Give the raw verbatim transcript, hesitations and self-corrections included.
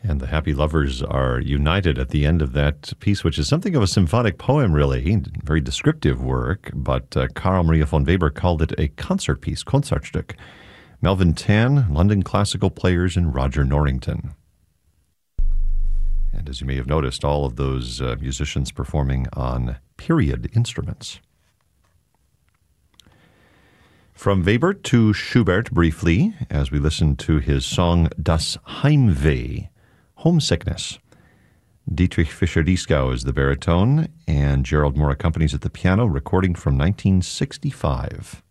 And the happy lovers are united at the end of that piece, which is something of a symphonic poem, really. Very descriptive work, but uh, Carl Maria von Weber called it a concert piece, Konzertstück. Melvin Tan, London Classical Players, and Roger Norrington. And as you may have noticed, all of those uh, musicians performing on period instruments. From Weber to Schubert briefly, as we listen to his song Das Heimweh, Homesickness. Dietrich Fischer-Dieskau is the baritone, and Gerald Moore accompanies at the piano, recording from nineteen sixty-five.